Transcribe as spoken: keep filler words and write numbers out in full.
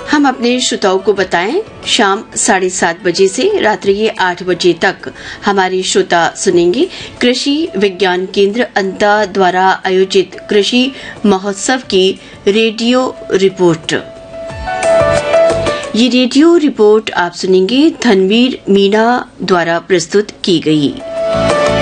हम अपने श्रोताओं को बताएं, शाम साढ़े सात बजे से रात्रि आठ बजे तक हमारे श्रोता सुनेंगे कृषि विज्ञान केंद्र अंता द्वारा आयोजित कृषि महोत्सव की रेडियो रिपोर्ट। ये रेडियो रिपोर्ट आप सुनेंगे धनवीर मीणा द्वारा प्रस्तुत की गई।